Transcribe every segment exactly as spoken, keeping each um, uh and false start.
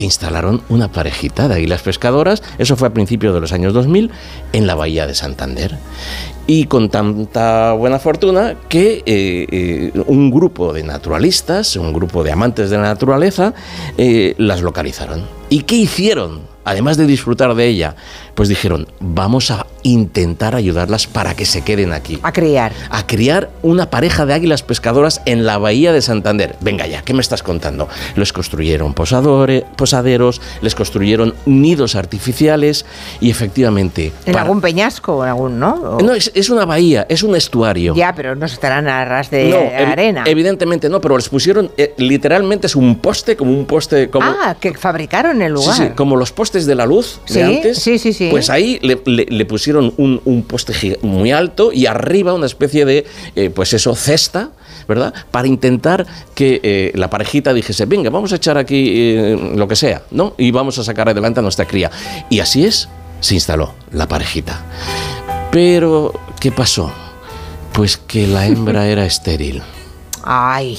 instalaron una parejita de águilas pescadoras, eso fue a principios de los años dos mil, en la bahía de Santander. Y con tanta buena fortuna que eh, eh, un grupo de naturalistas, un grupo de amantes de la naturaleza, eh, las localizaron. ¿Y qué hicieron? Además de disfrutar de ella, pues dijeron, vamos a intentar ayudarlas para que se queden aquí. A criar. A criar una pareja de águilas pescadoras en la bahía de Santander. Venga ya, ¿qué me estás contando? Les construyeron posadores, posaderos, les construyeron nidos artificiales y efectivamente... ¿En para... algún peñasco o en algún, no? ¿O... No, es, es una bahía, es un estuario. Ya, pero no estarán a ras de no, ev- arena. Evidentemente no, pero les pusieron, eh, literalmente es un poste, como un poste... Como, ah, que fabricaron el lugar. Sí, sí, como los postes de la luz ¿Sí? de antes. Sí, sí, sí. Pues ahí le, le, le pusieron un, un poste gig- muy alto y arriba una especie de, eh, pues eso, cesta, ¿verdad? Para intentar que eh, la parejita dijese, venga, vamos a echar aquí eh, lo que sea, ¿no? Y vamos a sacar adelante a nuestra cría. Y así es, se instaló la parejita. Pero, ¿qué pasó? Pues que la hembra era estéril. Ay...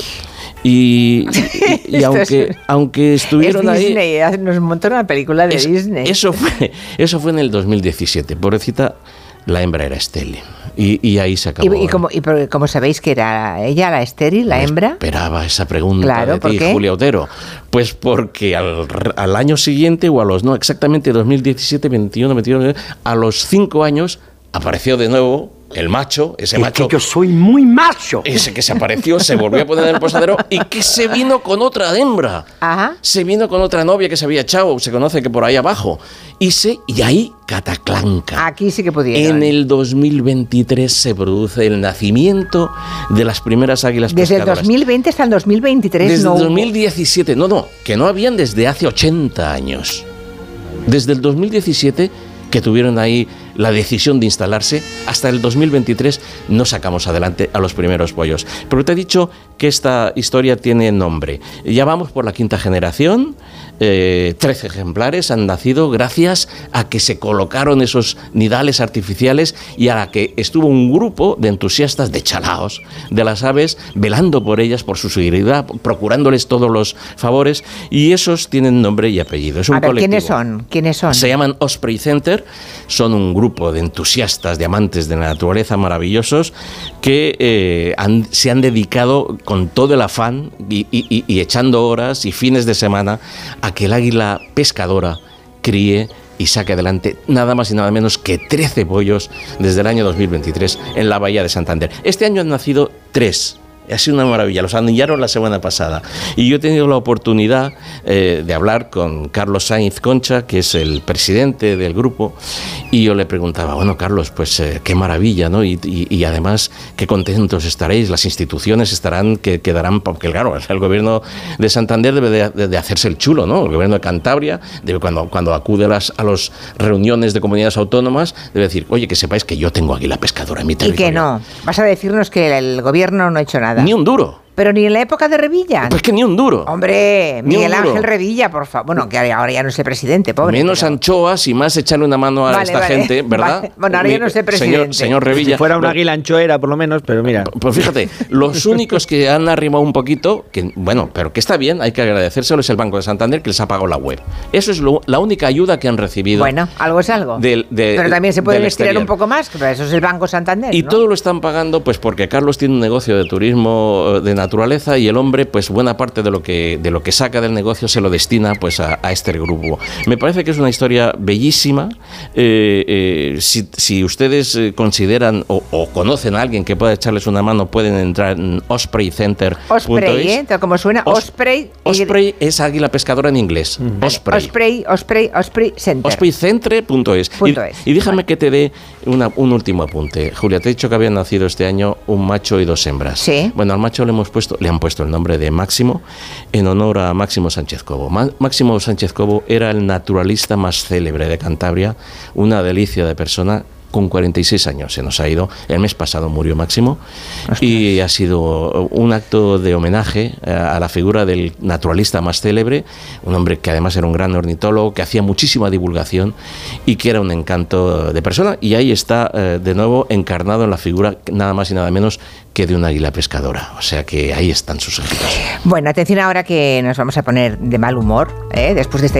Y, y, y aunque, es, aunque estuvieron es Disney, ahí... nos montó una película de es, Disney. Eso fue, eso fue en el dos mil diecisiete. Pobrecita, la hembra era estéril. Y, y ahí se acabó. ¿Y, y, como, y como sabéis que era ella la estéril, la no hembra? Esperaba esa pregunta claro, de ¿por ti, qué? Julia Otero. Pues porque al, al año siguiente, o a los, no, exactamente dos mil diecisiete, veintiuno, veintiuno, a los cinco años apareció de nuevo el macho, ese es macho... que yo soy muy macho. Ese que se apareció, se volvió a poner en el posadero y que se vino con otra hembra. Ajá. Se vino con otra novia que se había echado, se conoce que por ahí abajo. Y, se, y ahí, cataclanca. Aquí sí que pudieron. En el dos mil veintitrés se produce el nacimiento de las primeras águilas desde pescadoras. Desde el dos mil veinte hasta el dos mil veintitrés Desde no el dos mil diecisiete, no, no, que no habían desde hace ochenta años. Desde el dos mil diecisiete... que tuvieron ahí la decisión de instalarse, hasta el dos mil veintitrés no sacamos adelante a los primeros pollos. Pero te he dicho que esta historia tiene nombre. Ya vamos por la quinta generación, eh, trece ejemplares han nacido gracias a que se colocaron esos nidales artificiales y a que estuvo un grupo de entusiastas, de chalaos, de las aves, velando por ellas, por su seguridad, procurándoles todos los favores, y esos tienen nombre y apellido. Es un a ver, colectivo. ¿quiénes son? ¿Quiénes son? Se llaman Osprey Center, son un grupo de entusiastas, de amantes de la naturaleza maravillosos que eh, han, se han dedicado con todo el afán y, y, y echando horas y fines de semana a que el águila pescadora críe y saque adelante nada más y nada menos que trece pollos desde el año dos mil veintitrés en la bahía de Santander. Este año han nacido tres. Ha sido una maravilla, los anillaron la semana pasada. Y yo he tenido la oportunidad eh, de hablar con Carlos Sainz Concha, que es el presidente del grupo, y yo le preguntaba, bueno, Carlos, pues eh, qué maravilla, ¿no? Y, y, y además, qué contentos estaréis, las instituciones estarán, que quedarán, porque claro, el gobierno de Santander debe de, de, de hacerse el chulo, ¿no? El gobierno de Cantabria, debe, cuando, cuando acude a las a los reuniones de comunidades autónomas, debe decir, oye, que sepáis que yo tengo águila pescadora en mi territorio. Y que no, vas a decirnos que el gobierno no ha hecho nada. Ni un duro. Pero ni en la época de Revilla. Pues que ni un duro. Hombre, Ni Miguel un duro. Ángel Revilla, por favor. Bueno, que ahora ya no es el presidente, pobre. Menos pero... anchoas y más echarle una mano a vale, esta vale, gente, ¿verdad? Vale. Bueno, ahora ya no es el presidente. Señor, señor Revilla. Si fuera una Bueno, águila anchoera, por lo menos, pero mira. Pues fíjate, los únicos que han arrimado un poquito, que bueno, pero que está bien, hay que agradecérselo, es el Banco de Santander, que les ha pagado la web. Eso es lo, la única ayuda que han recibido. Bueno, algo es algo. Del, de, pero también se pueden del estirar exterior. un poco más, pero eso es el Banco Santander, Y ¿no? todo lo están pagando pues porque Carlos tiene un negocio de turismo de naturaleza y el hombre, pues buena parte de lo que de lo que saca del negocio se lo destina pues a, a este grupo. Me parece que es una historia bellísima. Eh, eh, si, si ustedes eh, consideran o, o conocen a alguien que pueda echarles una mano, pueden entrar en osprey center punto es. Osprey, ¿eh? Como suena, Os- Osprey. Osprey es águila pescadora en inglés. Vale, Osprey. Osprey, Osprey, Osprey Center. osprey centre punto es. Punto Y, es. y déjame Vale. que te dé una, un último apunte. Julia, te he dicho que habían nacido este año un macho y dos hembras. Sí. Bueno, al macho le hemos puesto, le han puesto el nombre de Máximo en honor a Máximo Sánchez Cobo. Má- Máximo Sánchez Cobo era el naturalista más célebre de Cantabria, una delicia de persona. Con cuarenta y seis años se nos ha ido. El mes pasado murió Máximo. Ostras. Y ha sido un acto de homenaje a la figura del naturalista más célebre, un hombre que además era un gran ornitólogo, que hacía muchísima divulgación y que era un encanto de persona. Y ahí está eh, de nuevo encarnado en la figura nada más y nada menos que de una águila pescadora. O sea que ahí están sus ejemplos. Bueno, atención ahora que nos vamos a poner de mal humor, ¿eh? Después de esta